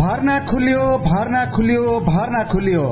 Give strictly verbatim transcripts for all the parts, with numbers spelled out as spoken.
भर्ना खुल्यो भर्ना खुल्यो भर्ना खुल्यो।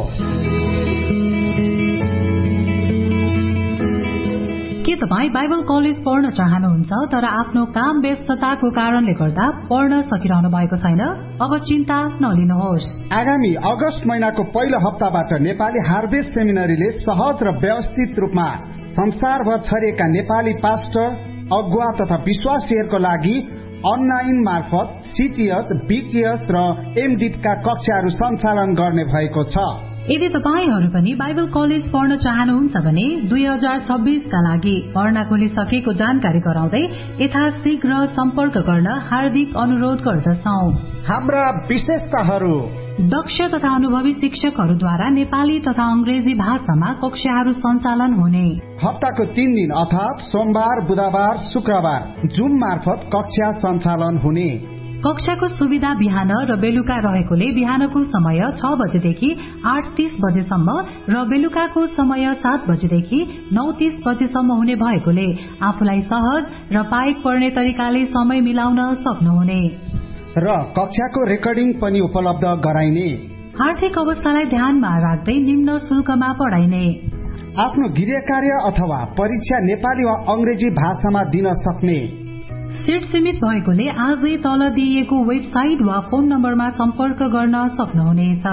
के तपाईँ बाइबल कलेज पढ्न चाहनुहुन्छ तर आफ्नो काम व्यस्तताको कारणले गर्दा पढ्न सकिरहनु भएको छैन? अब चिन्ता नलिनुहोस्। आगामी अगस्त महिनाको पहिलो हप्ताबाट नेपाली हार्भेस्ट सेमिनरीले सहज र व्यवस्थित रूपमा संसारभर छरिएका नेपाली पास्टर, अगुवा तथा विश्वासीहरूको लागि अनलाइन मार्फत सीटीएस, बीटीएस र एमडीका कक्षाहरू सञ्चालन गर्ने भएको छ। यदि तपाईहरू पनि बाइबल कलेज पढ्न चाहनुहुन्छ भने दुई हजार छब्बीसका लागि भर्ना खोलिसकेको जानकारी गराउँदै यथाशीघ्र सम्पर्क गर्न हार्दिक अनुरोध गर्दछौं। हाम्रा विशेषताहरू: दक्ष तथा अनुभवी शिक्षकहरूद्वारा नेपाली तथा अंग्रेजी भाषामा कक्षाहरू सञ्चालन हुने। हप्ताको तीन दिन अर्थात सोमबार, बुधबार, शुक्रबार जुम मार्फत कक्षा सञ्चालन हुने। कक्षाको सुविधा बिहान र बेलुका रहेकोले बिहानको समय छ बजेदेखि आठ तीस बजेसम्म र बेलुकाको समय सात बजेदेखि नौ तीस बजेसम्म हुने भएकोले आफूलाई सहज र पाइक पर्ने तरिकाले समय मिलाउन सक्नुहुने र कक्षाको रेकर्डिङ पनि उपलब्ध गराइने। आर्थिक अवस्थालाई ध्यानमा राख्दै निम्न शुल्कमा पढाइने। आफ्नो गृह कार्य अथवा परीक्षा नेपाली वा अंग्रेजी भाषामा दिन सक्ने। सीट सीमित भएकोले आजै तल दिइएको वेबसाइट वा फोन नम्बरमा सम्पर्क गर्न सक्नुहुनेछ।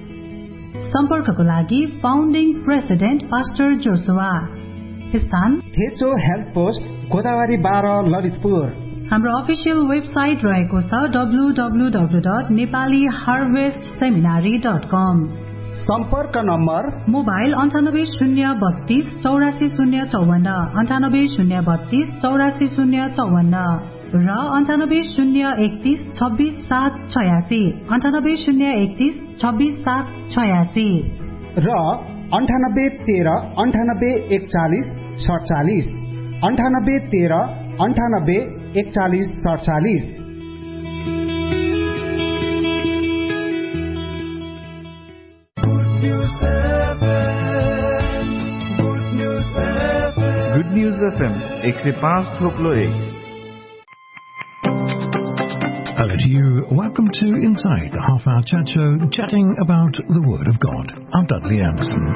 सम्पर्कको लागि फाउन्डिङ प्रेसिडेन्ट पास्टर जोसुवा, स्थान थेचो हेल्प पोस्ट, गोदावरी बाह्र, ललितपुर। हाम्रो अफिसियल वेबसाइट रहेको छ W W W dot Nepali harvest seminary डट कम। सम्पर्क नम्बर मोबाइल अन्ठानब्बे शून्य बत्तीस चौरासी शून्य चौवन्न, अन्ठानब्बे शून्य बत्तीस चौरासी शून्य चौवन्न र अन्ठानब्बे शून्य एकतीस छब्बीस सात छयासी, अन्ठानब्बे शून्य एकतीस छब्बीस सात छयासी र अन्ठानब्बे तेह्र अन्ठानब्बे एकचालिस सडचालिस, अन्ठानब्बे तेह्र अन्ठानब्बे एकचालिस सडचालिस। गुड न्यूज एफएम एक सौ पाँच थोपलो एक। Hello to you. Welcome to Inside, the half-hour chat show chatting about the Word of God. I'm Dudley Anderson.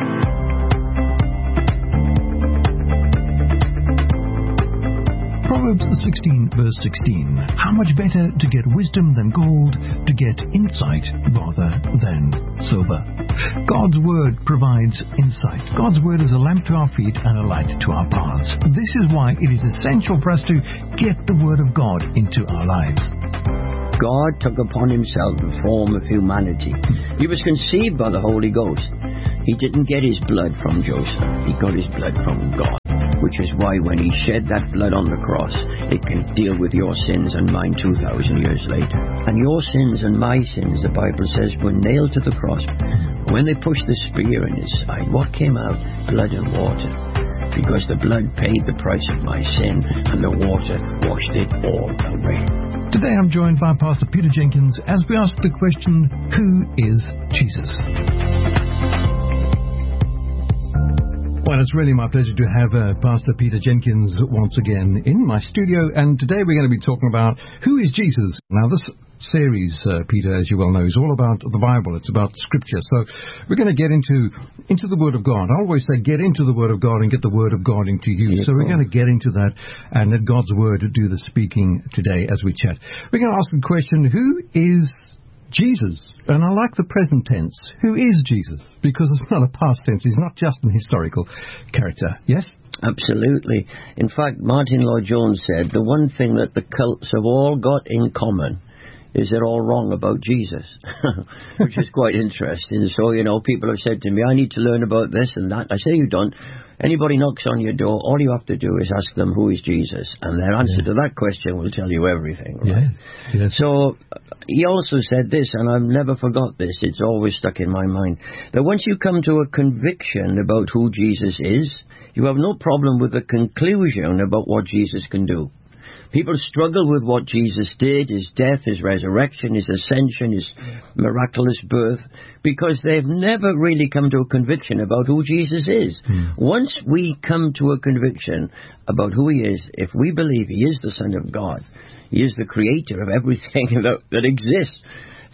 Proverbs sixteen verse sixteen. How much better to get wisdom than gold, to get insight rather than silver. God's Word provides insight. God's Word is a lamp to our feet and a light to our paths. This is why it is essential for us to get the Word of God into our lives. God took upon himself the form of humanity. He was conceived by the Holy Ghost. He didn't get his blood from Joseph. He got his blood from God. Which is why when he shed that blood on the cross, it can deal with your sins and mine two thousand years later. And your sins and my sins, the Bible says, were nailed to the cross. When they pushed the spear in his side, what came out? Blood and water. Because the blood paid the price of my sin, and the water washed it all away. Today I'm joined by Pastor Peter Jenkins as we ask the question, who is Jesus? Well, it's really my pleasure to have uh, Pastor Peter Jenkins once again in my studio, and today we're going to be talking about who is Jesus. Now, this series, uh, Peter, as you well know, is all about the Bible. It's about Scripture. So we're going to get into into the Word of God. I always say get into the Word of God and get the Word of God into you. Yes, so we're going to get into that and let God's Word do the speaking today as we chat. We're going to ask the question, who is Jesus? And I like the present tense. Who is Jesus? Because it's not a past tense. He's not just an historical character. Yes? Absolutely. In fact, Martin Lloyd-Jones said the one thing that the cults have all got in common is they're all wrong about Jesus, which is quite interesting. So, you know, people have said to me, I need to learn about this and that. I say, you don't. Anybody knocks on your door, all you have to do is ask them, who is Jesus? And their answer yeah. to that question will tell you everything. Right? Yes. Yes. So he also said this, and I've never forgot this, it's always stuck in my mind, that once you come to a conviction about who Jesus is, you have no problem with the conclusion about what Jesus can do. People struggle with what Jesus did, his death, his resurrection, his ascension, his miraculous birth, because they've never really come to a conviction about who Jesus is. Mm. Once we come to a conviction about who he is, if we believe he is the Son of God, he is the creator of everything that, that exists,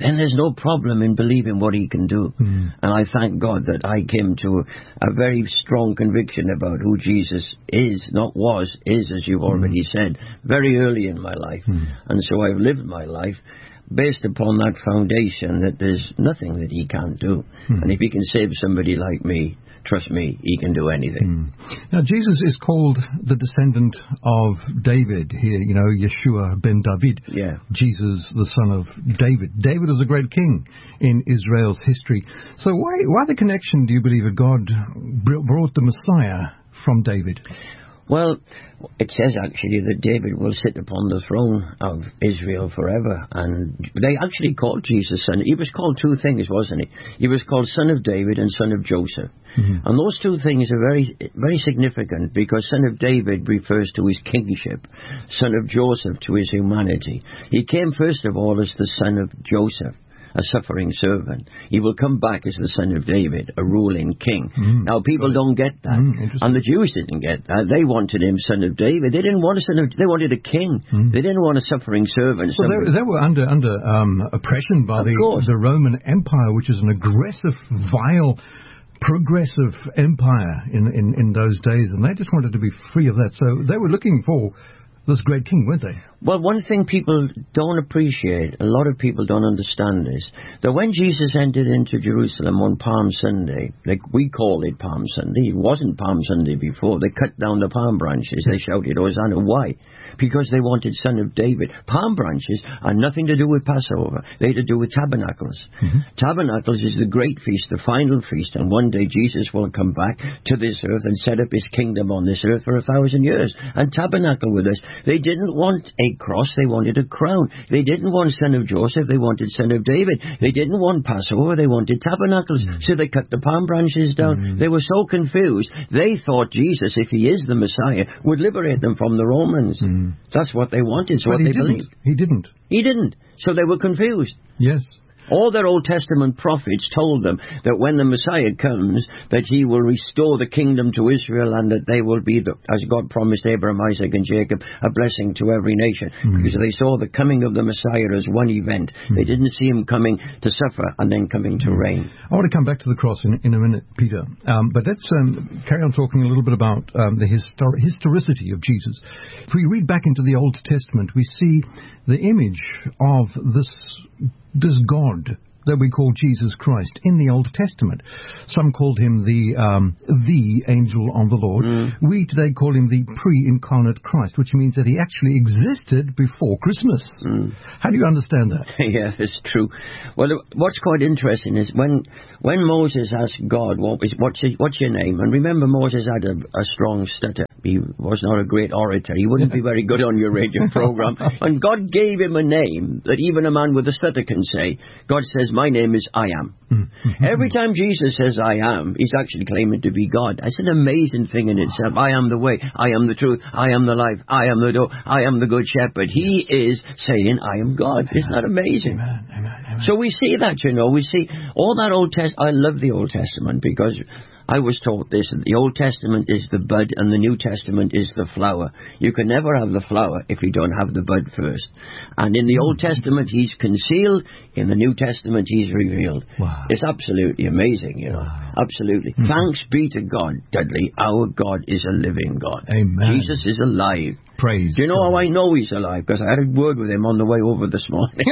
then there's no problem in believing what he can do. Mm. And I thank God that I came to a, a very strong conviction about who Jesus is, not was, is, as you've already mm. said, very early in my life. Mm. And so I've lived my life based upon that foundation that there's nothing that he can't do. Mm. And if he can save somebody like me, trust me, he can do anything. Mm. Now, Jesus is called the descendant of David here, you know, Yeshua ben David. Yeah. Jesus, the son of David. David was a great king in Israel's history. So why, why the connection, do you believe, that God brought the Messiah from David? Well, it says actually that David will sit upon the throne of Israel forever. And they actually called Jesus son. He was called two things, wasn't he? He was called son of David and son of Joseph. Mm-hmm. And those two things are very, very significant, because son of David refers to his kingship, son of Joseph to his humanity. He came first of all as the son of Joseph, a suffering servant. He will come back as the son of David, a ruling king. Mm, now, people right. don't get that. Mm, and the Jews didn't get that. They wanted him son of David. They didn't want a son of... They wanted a king. Mm. They didn't want a suffering servant. Well, they, they were under under um, oppression by the, the Roman Empire, which is an aggressive, vile, progressive empire in, in, in those days. And they just wanted to be free of that. So they were looking for this great king, weren't they? Well, one thing people don't appreciate, a lot of people don't understand, is that when Jesus entered into Jerusalem on Palm Sunday, like we call it Palm Sunday, it wasn't Palm Sunday before. They cut down the palm branches. They shouted, Hosanna. Why? Because they wanted son of David. Palm branches are nothing to do with Passover. They had to do with tabernacles. Mm-hmm. Tabernacles is the great feast, the final feast, and one day Jesus will come back to this earth and set up his kingdom on this earth for a thousand years and tabernacle with us. They didn't want a cross, they wanted a crown. They didn't want son of Joseph, they wanted son of David. They didn't want Passover, they wanted tabernacles. Mm-hmm. So they cut the palm branches down. Mm-hmm. They were so confused. They thought Jesus, if he is the Messiah, would liberate them from the Romans. Mm-hmm. That's what they wanted, so but what he they didn't. believed. He didn't. He didn't. So they were confused. Yes. All their Old Testament prophets told them that when the Messiah comes, that he will restore the kingdom to Israel, and that they will be, the, as God promised Abraham, Isaac, and Jacob, a blessing to every nation. Mm. Because they saw the coming of the Messiah as one event. Mm. They didn't see him coming to suffer and then coming to mm. reign. I want to come back to the cross in, in a minute, Peter. Um, but let's um, carry on talking a little bit about um, the histor- historicity of Jesus. If we read back into the Old Testament, we see the image of this this God that we call Jesus Christ in the Old Testament. Some called him the um, the angel of the Lord. Mm. We today call him the pre-incarnate Christ, which means that he actually existed before Christmas. Mm. How do you understand that? Yeah, it's true. Well, what's quite interesting is when when Moses asked God, what was, what's, your, what's your name? And remember, Moses had a, a strong stutter. He was not a great orator. He wouldn't be very good on your radio program. And God gave him a name that even a man with a stutter can say. God says, my name is I Am. Mm-hmm. Every time Jesus says I Am, he's actually claiming to be God. That's an amazing thing in itself. I am the way. I am the truth. I am the life. I am the door. I am the good shepherd. He is saying I am God. Amen. Isn't that amazing? Amen. Amen. Amen. So we see that, you know. We see all that Old Testament. I love the Old Testament because I was taught this, that the Old Testament is the bud and the New Testament is the flower. You can never have the flower if you don't have the bud first. And in the Old Testament, he's concealed. In the New Testament, he's revealed. Wow. It's absolutely amazing, you know. Wow. Absolutely. Mm-hmm. Thanks be to God, Dudley. Our God is a living God. Amen. Jesus is alive. Praise Do you know God. how I know he's alive? Because I had a word with him on the way over this morning.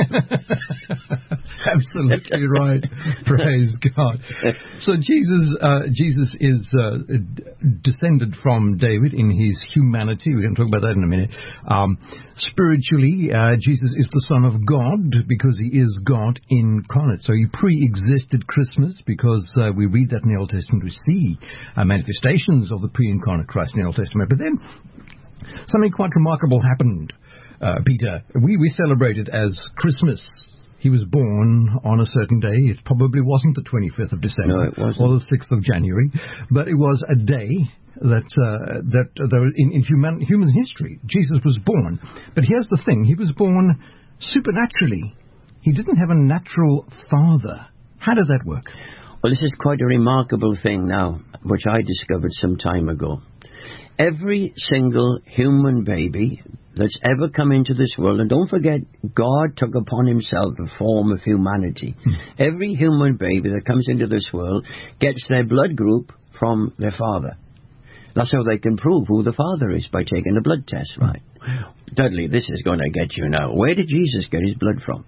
Absolutely right. Praise God. So Jesus, uh, Jesus is uh, descended from David in his humanity. We're going to talk about that in a minute. Um, spiritually, uh, Jesus is the Son of God because he is God incarnate. So he pre-existed Christmas because uh, we read that in the Old Testament. We see uh, manifestations of the pre-incarnate Christ in the Old Testament. But then something quite remarkable happened, uh, Peter. We, we celebrate it as Christmas. He was born on a certain day. It probably wasn't the twenty-fifth of December no, it wasn't. or the sixth of January, but it was a day that uh, that uh, in, in human, human history, Jesus was born. But here's the thing. He was born supernaturally. He didn't have a natural father. How does that work? Well, this is quite a remarkable thing now, which I discovered some time ago. Every single human baby that's ever come into this world. And don't forget, God took upon himself the form of humanity. Hmm. Every human baby that comes into this world gets their blood group from their father. That's how they can prove who the father is, by taking a blood test, right? Dudley, this is going to get you now. Where did Jesus get his blood from?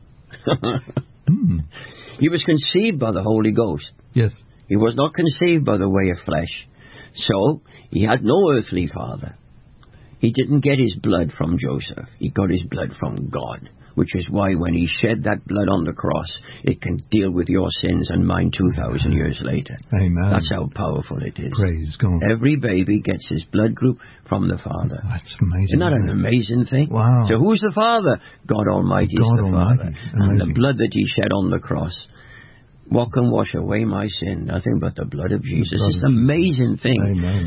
mm. He was conceived by the Holy Ghost. Yes. He was not conceived by the way of flesh. So, he had no earthly father. He didn't get his blood from Joseph. He got his blood from God, which is why when he shed that blood on the cross, it can deal with your sins and mine two thousand years later. Amen. That's how powerful it is. Praise God. Every baby gets his blood group from the Father. That's amazing. Isn't that an amazing thing? Wow. So who's the Father? God Almighty God is the Almighty. Father. Amazing. And the blood that he shed on the cross, what can wash away my sin? Nothing but the blood of Jesus. Blood It's an amazing thing. Amen.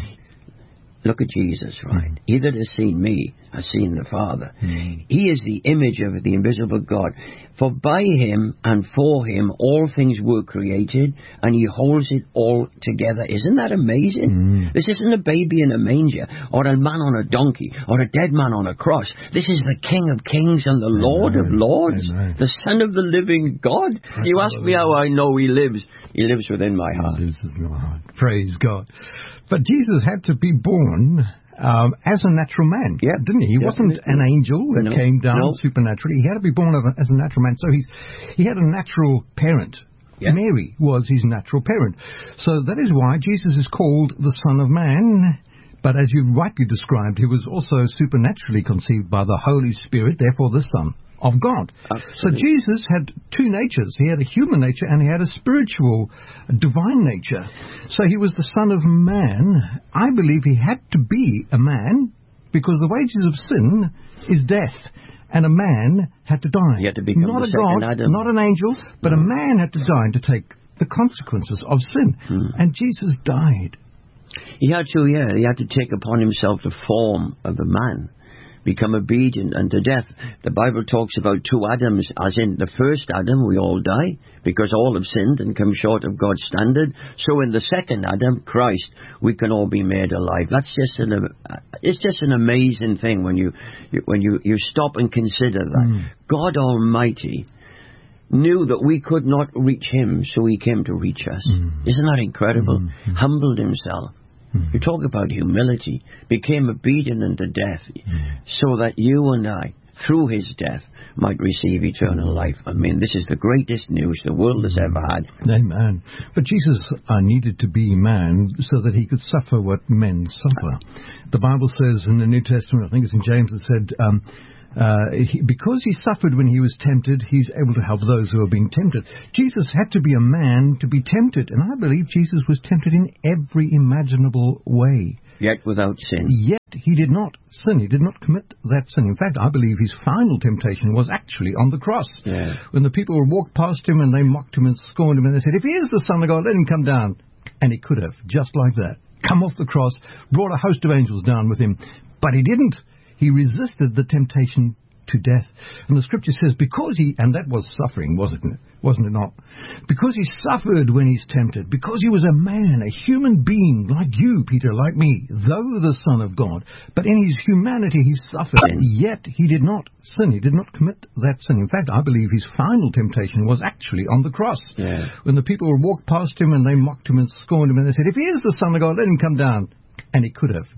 Look at Jesus, right? Mm. He that has seen me has seen the Father. Mm. He is the image of the invisible God. For by him and for him all things were created, and he holds it all together. Isn't that amazing? Mm. This isn't a baby in a manger, or a man on a donkey, or a dead man on a cross. This is the King of kings and the Lord Amen. Of lords, Amen. The Son of the living God. Praise you ask me how I know he lives. He lives within my heart. He lives within my heart. Praise God. But Jesus had to be born um, as a natural man, yeah, didn't he? He definitely. wasn't an angel that no, came down no. supernaturally. He had to be born as a natural man. So he's he had a natural parent. Yeah. Mary was his natural parent. So that is why Jesus is called the Son of Man. But as you've rightly described, he was also supernaturally conceived by the Holy Spirit, therefore the Son of God. Absolutely. So Jesus had two natures. He had a human nature and he had a spiritual, divine nature. So he was the Son of Man. I believe he had to be a man because the wages of sin is death. And a man had to die. He had to become not the a second God, Adam. not an angel, but no. a man had to die to take the consequences of sin. Hmm. And Jesus died. He had to, yeah, he had to take upon himself the form of a man, become obedient unto death. The Bible talks about two Adams, as in the first Adam, we all die, because all have sinned and come short of God's standard. So in the second Adam, Christ, we can all be made alive. That's just an, it's just an amazing thing when you, when you, you stop and consider that. Mm. God Almighty knew that we could not reach him, so he came to reach us. Mm. Isn't that incredible? Mm. Humbled himself. Mm. You talk about humility. Became obedient unto death, mm. so that you and I, through his death, might receive eternal life. I mean, this is the greatest news the world has ever had. Amen. But Jesus uh, needed to be man so that he could suffer what men suffer. The Bible says in the New Testament, I think it's in James, it said, um, Uh, he, because he suffered when he was tempted, he's able to help those who are being tempted. Jesus had to be a man to be tempted, and I believe Jesus was tempted in every imaginable way. Yet without sin. Yet he did not sin. He did not commit that sin. In fact, I believe his final temptation was actually on the cross. Yeah. When the people walked past him and they mocked him and scorned him, and they said, if he is the Son of God, let him come down. And he could have, just like that, come off the cross, brought a host of angels down with him. But he didn't. He resisted the temptation to death. And the scripture says, because he, and that was suffering, wasn't it? Wasn't it not? Because he suffered when he's tempted, because he was a man, a human being, like you, Peter, like me, though the Son of God, but in his humanity he suffered, and yet he did not sin. He did not commit that sin. In fact, I believe his final temptation was actually on the cross. Yeah. When the people walked past him and they mocked him and scorned him, and they said, if he is the Son of God, let him come down. And he could have.